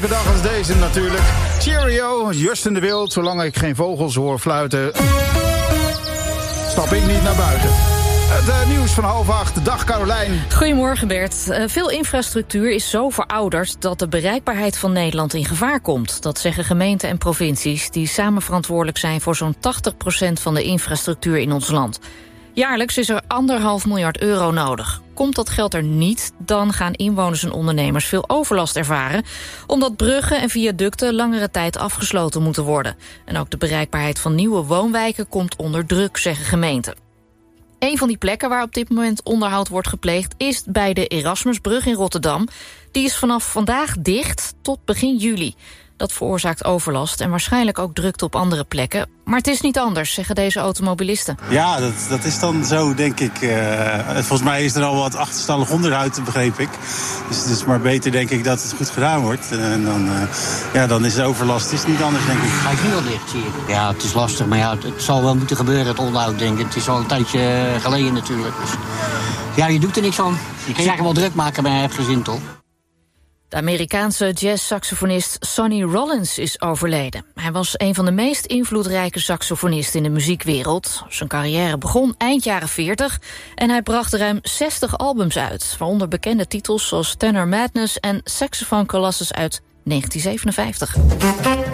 Een dag als deze natuurlijk. Cheerio, Justin de Wild. Zolang ik geen vogels hoor fluiten, stap ik niet naar buiten. Het nieuws van 7:30. Dag Carolijn. Goedemorgen Bert. Veel infrastructuur is zo verouderd dat de bereikbaarheid van Nederland in gevaar komt. Dat zeggen gemeenten en provincies die samen verantwoordelijk zijn voor zo'n 80% van de infrastructuur in ons land. Jaarlijks is er €1,5 miljard nodig. Komt dat geld er niet, dan gaan inwoners en ondernemers veel overlast ervaren, omdat bruggen en viaducten langere tijd afgesloten moeten worden. En ook de bereikbaarheid van nieuwe woonwijken komt onder druk, zeggen gemeenten. Een van die plekken waar op dit moment onderhoud wordt gepleegd is bij de Erasmusbrug in Rotterdam. Die is vanaf vandaag dicht tot begin juli. Dat veroorzaakt overlast en waarschijnlijk ook drukte op andere plekken. Maar het is niet anders, zeggen deze automobilisten. Ja, dat is dan zo, denk ik. Volgens mij is er al wat achterstallig onderhoud, begreep ik. Dus het is maar beter, denk ik, dat het goed gedaan wordt. En dan is de overlast is niet anders, denk ik. Hij is nu al dicht, zie ik. Ja, het is lastig, maar ja, het zal wel moeten gebeuren, het onderhoud, denk ik. Het is al een tijdje geleden natuurlijk. Dus ja, je doet er niks aan. Je kan je wel druk maken bij het gezin, toch? De Amerikaanse jazzsaxofonist Sonny Rollins is overleden. Hij was een van de meest invloedrijke saxofonisten in de muziekwereld. Zijn carrière begon eind jaren 40 en hij bracht ruim 60 albums uit, waaronder bekende titels zoals Tenor Madness en Saxophone Colossus uit 1957.